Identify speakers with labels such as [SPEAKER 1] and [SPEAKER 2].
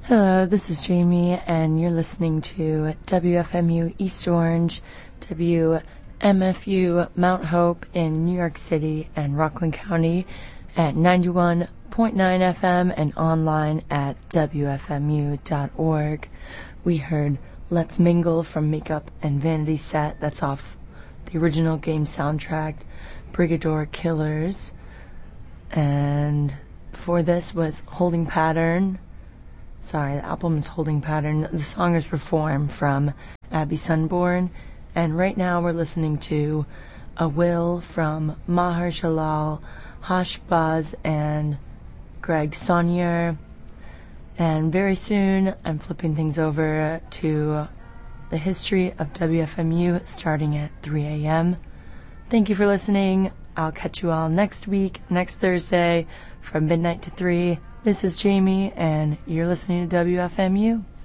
[SPEAKER 1] Hello, this is Jamie, and you're listening to WFMU East Orange, WMFU Mount Hope in New York City and Rockland County at 91.9 FM and online at WFMU.org. We heard Let's Mingle from Makeup and Vanity Set. That's off the original game soundtrack, Brigador Killers. And before this was Holding Pattern. Sorry, the album is Holding Pattern. The song is Reform from Abby Sunborn. And right now we're listening to A Will from Maher Shalal, Hash Baz, and Greg Saunier. And very soon I'm flipping things over to the history of WFMU starting at 3 a.m. Thank you for listening. I'll catch you all next week, next Thursday from midnight to 3. This is Jamie, and you're listening to WFMU.